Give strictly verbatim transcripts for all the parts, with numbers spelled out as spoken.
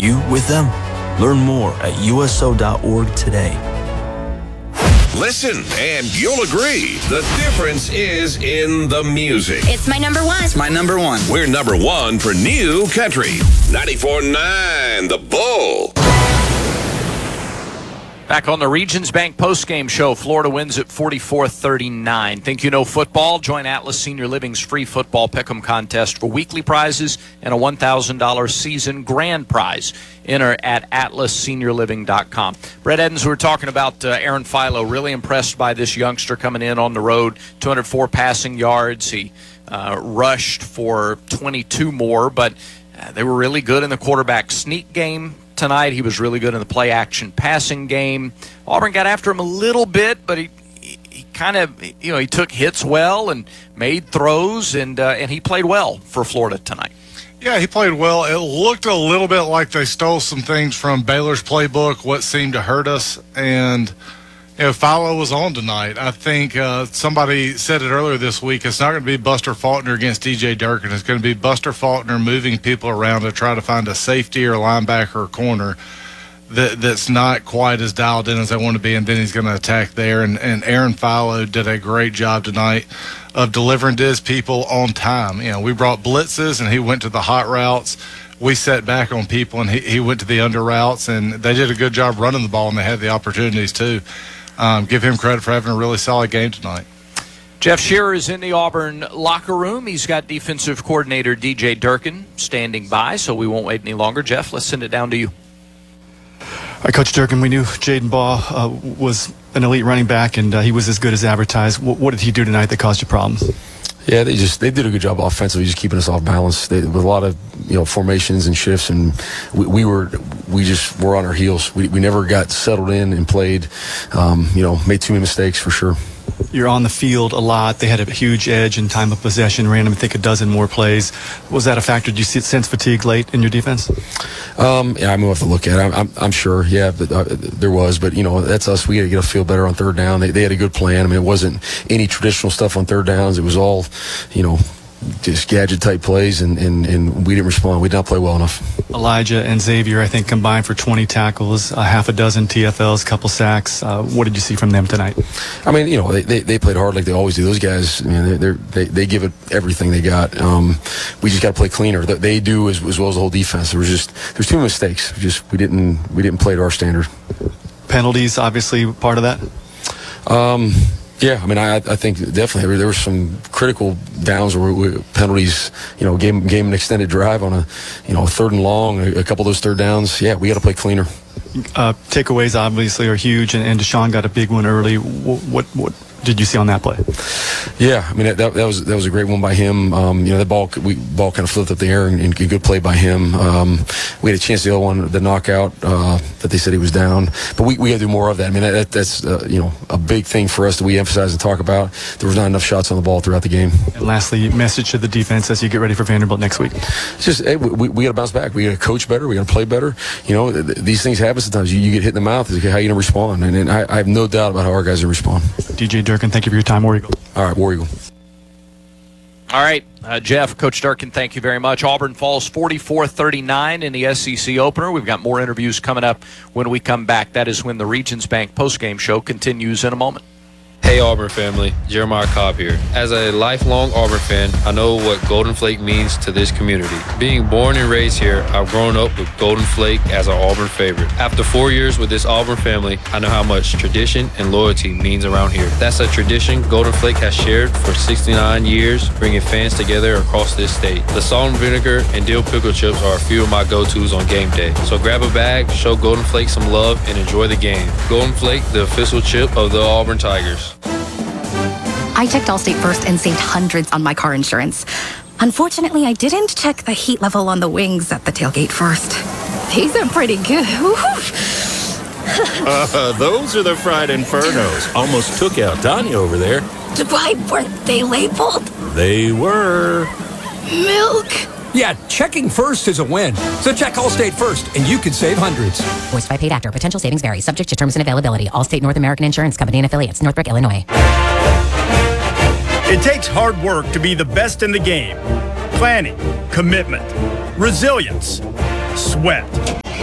you with them? Learn more at U S O dot org today. Listen, and you'll agree, the difference is in the music. It's my number one. It's my number one. We're number one for new country. ninety-four point nine, The Bull. Back on the Regions Bank postgame show, Florida wins at forty-four thirty-nine. Think you know football? Join Atlas Senior Living's free football pick'em contest for weekly prizes and a one thousand dollars season grand prize. Enter at atlas senior living dot com. Brett Edens, we were talking about uh, Aaron Philo, really impressed by this youngster coming in on the road, two hundred four passing yards. He uh, rushed for twenty-two more, but uh, they were really good in the quarterback sneak game tonight. He was really good in the play-action passing game. Auburn got after him a little bit, but he he, he kind of, you know, he took hits well and made throws, and uh, and he played well for Florida tonight. Yeah, he played well. It looked a little bit like they stole some things from Baylor's playbook, what seemed to hurt us, and you know, Philo was on tonight. I think uh, somebody said it earlier this week. It's not going to be Buster Faulkner against D J Durkin. It's going to be Buster Faulkner moving people around to try to find a safety or linebacker or corner that that's not quite as dialed in as they want to be, and then he's going to attack there. And, and Aaron Philo did a great job tonight of delivering to his people on time. You know, we brought blitzes, and he went to the hot routes. We set back on people, and he, he went to the under routes, and they did a good job running the ball, and they had the opportunities too. Um, give him credit for having a really solid game tonight. Jeff Shearer is in the Auburn locker room. He's got defensive coordinator D J Durkin standing by, so we won't wait any longer. Jeff, let's send it down to you. All right, Coach Durkin, we knew Jaden Baugh uh, was an elite running back, and uh, he was as good as advertised. W- what did he do tonight that caused you problems? Yeah, they just they did a good job offensively, just keeping us off balance. They, with a lot of you know formations and shifts, and we, we were we just were on our heels. We we never got settled in and played. Um, you know, made too many mistakes for sure. You're on the field a lot. They had a huge edge in time of possession, ran them, I think, a dozen more plays. Was that a factor? Did you see, sense fatigue late in your defense? Um, yeah, I'm going to have to look at it. I'm, I'm, I'm sure, yeah, but, uh, there was. But, you know, that's us. We got to get a feel better on third down. They, they had a good plan. I mean, it wasn't any traditional stuff on third downs. It was all, you know, just gadget-type plays, and, and, and we didn't respond. We did not play well enough. Elijah and Xavier, I think, combined for twenty tackles, a half a dozen T F Ls, a couple sacks. Uh, what did you see from them tonight? I mean, you know, they, they, they played hard like they always do. Those guys, I mean, they're, they they give it everything they got. Um, we just got to play cleaner. They do as, as well as the whole defense. There was just there's too many mistakes. We just we didn't we didn't play to our standard. Penalties, obviously, part of that. Um. Yeah, I mean, I, I think definitely there were some critical downs where we, penalties, you know, game game an extended drive on a, you know, third and long, a, a couple of those third downs. Yeah, we got to play cleaner. Uh, takeaways obviously are huge, and, and Deshaun got a big one early. What, what what did you see on that play? Yeah, I mean that, that was that was a great one by him. Um, you know, the ball we ball kind of flipped up the air, and, and a good play by him. Um, we had a chance the other one, the knockout uh, that they said he was down, but we we got to do more of that. I mean that, that's uh, you know a big thing for us that we emphasize and talk about. There was not enough shots on the ball throughout the game. And lastly, message to the defense as you get ready for Vanderbilt next week. It's just hey, we, we got to bounce back. We got to coach better. We got to play better. You know, th- these things happen sometimes. You, you get hit in the mouth. It's like, how are you going to respond? And, and I, I have no doubt about how our guys are going to respond. D J Durkin, thank you for your time. War Eagle. All right, War Eagle. All right, uh, Jeff, Coach Durkin, thank you very much. Auburn falls forty-four thirty-nine in the S E C opener. We've got more interviews coming up when we come back. That is when the Regions Bank postgame show continues in a moment. Hey Auburn family, Jeremiah Cobb here. As a lifelong Auburn fan, I know what Golden Flake means to this community. Being born and raised here, I've grown up with Golden Flake as our Auburn favorite. After four years with this Auburn family, I know how much tradition and loyalty means around here. That's a tradition Golden Flake has shared for sixty-nine years, bringing fans together across this state. The salt and vinegar and dill pickle chips are a few of my go-tos on game day. So grab a bag, show Golden Flake some love, and enjoy the game. Golden Flake, the official chip of the Auburn Tigers. I checked Allstate first and saved hundreds on my car insurance. Unfortunately, I didn't check the heat level on the wings at the tailgate first. These are pretty good. uh, those are the fried infernos. Almost took out Tanya over there. Why weren't they labeled? They were. Milk. Yeah, checking first is a win. So check Allstate first, and you could save hundreds. Voiced by paid actor. Potential savings vary. Subject to terms and availability. Allstate North American Insurance Company and affiliates. Northbrook, Illinois. It takes hard work to be the best in the game. Planning, commitment, resilience, sweat.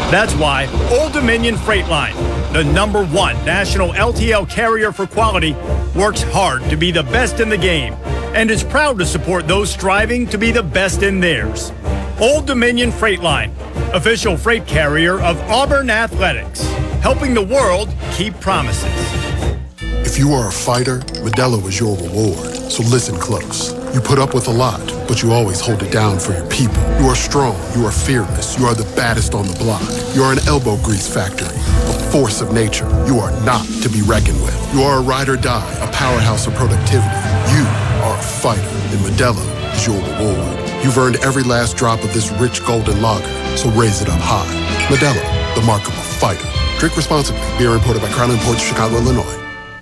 That's why Old Dominion Freight Line, the number one national L T L carrier for quality, works hard to be the best in the game and is proud to support those striving to be the best in theirs. Old Dominion Freight Line, official freight carrier of Auburn Athletics, helping the world keep promises. If you are a fighter, Modelo is your reward. So listen close. You put up with a lot, but you always hold it down for your people. You are strong. You are fearless. You are the baddest on the block. You are an elbow grease factory, a force of nature. You are not to be reckoned with. You are a ride or die, a powerhouse of productivity. You are a fighter, and Modelo is your reward. You've earned every last drop of this rich golden lager, so raise it up high. Modelo, the mark of a fighter. Drink responsibly. Beer imported by Crown Imports, Chicago, Illinois.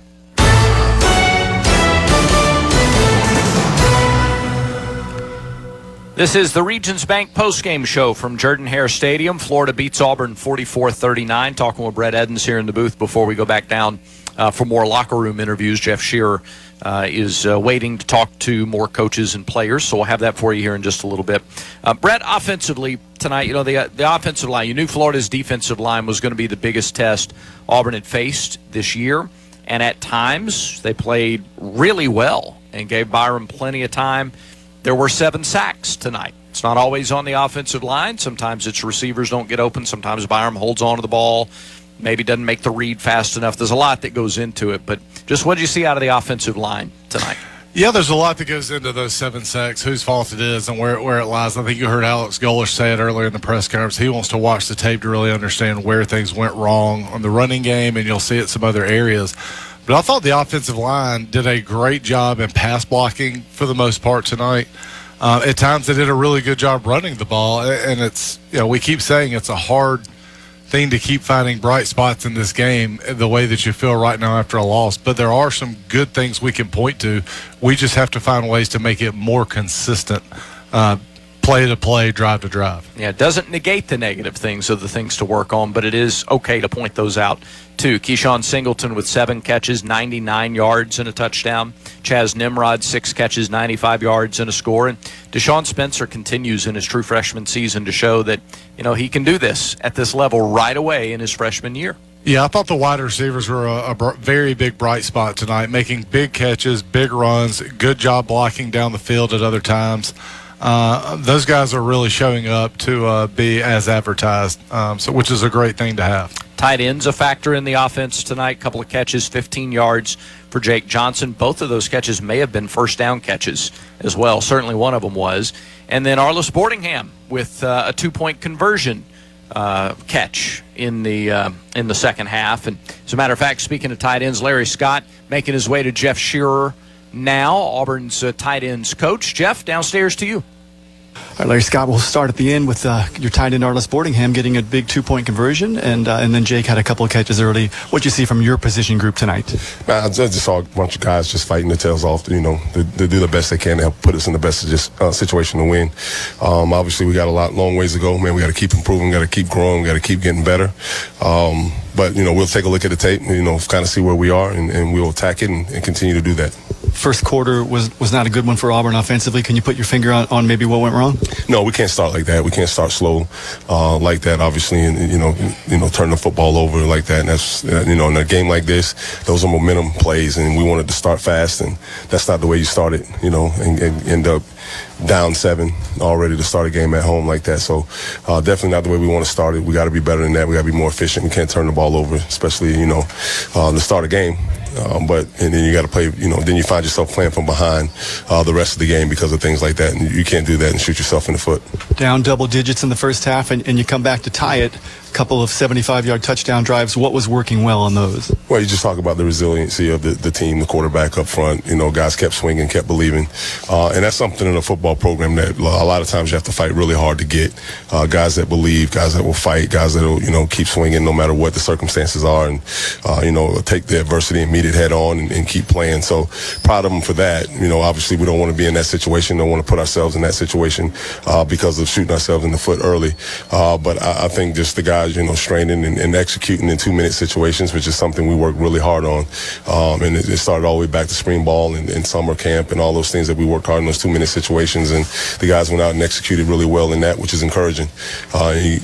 This is the Regions Bank postgame show from Jordan-Hare Stadium. Florida beats Auburn forty-four thirty-nine. Talking with Brett Edens here in the booth before we go back down uh, for more locker room interviews. Jeff Shearer uh, is uh, waiting to talk to more coaches and players, so we'll have that for you here in just a little bit. Uh, Brett, offensively tonight, you know, the, the offensive line, you knew Florida's defensive line was going to be the biggest test Auburn had faced this year, and at times they played really well and gave Byram plenty of time. There were seven sacks tonight. It's not always on the offensive line. Sometimes it's receivers don't get open. Sometimes Byram holds on to the ball, maybe doesn't make the read fast enough. There's a lot that goes into it. But just what did you see out of the offensive line tonight? Yeah, there's a lot that goes into those seven sacks, whose fault it is and where, where it lies. I think you heard Alex Golesh say it earlier in the press conference. He wants to watch the tape to really understand where things went wrong on the running game, and you'll see it in some other areas. But I thought the offensive line did a great job in pass blocking for the most part tonight. Uh, at times they did a really good job running the ball, and it's, you know, we keep saying it's a hard thing to keep finding bright spots in this game the way that you feel right now after a loss. But there are some good things we can point to. We just have to find ways to make it more consistent, uh, play to play, drive to drive. Yeah, it doesn't negate the negative things of the things to work on, but it is okay to point those out too. Keyshawn Singleton with seven catches, ninety-nine yards and a touchdown. Chaz Nimrod, six catches, ninety-five yards and a score. And Deshaun Spencer continues in his true freshman season to show that, you know, he can do this at this level right away in his freshman year. Yeah, I thought the wide receivers were a, a br- very big bright spot tonight, making big catches, big runs, good job blocking down the field at other times. Uh, those guys are really showing up to uh, be as advertised, um, so which is a great thing to have. Tight ends a factor in the offense tonight. Couple of catches, fifteen yards for Jake Johnson. Both of those catches may have been first down catches as well. Certainly one of them was. And then Arlis Boardingham with uh, a two-point conversion uh, catch in the uh, in the second half. And as a matter of fact, speaking of tight ends, Larry Scott making his way to Jeff Shearer now, Auburn's uh, tight ends coach. Jeff, downstairs to you. All right, Larry Scott, we'll start at the end with uh, your tight end Arlis Boardingham getting a big two-point conversion, and uh, and then Jake had a couple of catches early. What did you see from your position group tonight? Man, I just saw a bunch of guys just fighting their tails off, you know, to, to do the best they can to help put us in the best just, uh, situation to win. Um, obviously, we got a lot long ways to go. Man, we got to keep improving, got to keep growing, got to keep getting better. Um, but, you know, we'll take a look at the tape, you know, kind of see where we are, and, and we'll attack it and, and continue to do that. First quarter was, was not a good one for Auburn offensively. Can you put your finger on, on maybe what went wrong? No, we can't start like that. We can't start slow uh, like that, obviously, and, you know, you know, turn the football over like that. And that's, uh, you know, in a game like this, those are momentum plays, and we wanted to start fast, and that's not the way you start it, you know, and, and end up down seven already to start a game at home like that. So uh, definitely not the way we want to start it. We got to be better than that. We got to be more efficient. We can't turn the ball over, especially, you know, uh, to start a game. Um, but and then you got to play, you know, then you find yourself playing from behind uh, the rest of the game because of things like that. And you can't do that and shoot yourself in the foot. Down double digits in the first half, and, and you come back to tie it. Couple of seventy-five-yard touchdown drives. What was working well on those? Well, you just talk about the resiliency of the, the team, the quarterback up front. You know, guys kept swinging, kept believing. Uh, and that's something in a football program that a lot of times you have to fight really hard to get. Uh, guys that believe, guys that will fight, guys that will, you know, keep swinging no matter what the circumstances are, and, uh, you know, take the adversity and meet it head on and, and keep playing. So proud of them for that. You know, obviously we don't want to be in that situation, don't want to put ourselves in that situation uh, because of shooting ourselves in the foot early. Uh, but I, I think just the guys, you know, straining and, and executing in two-minute situations, which is something we work really hard on. Um, and it, it started all the way back to spring ball and, and summer camp and all those things that we worked hard in those two-minute situations. And the guys went out and executed really well in that, which is encouraging. Uh, he,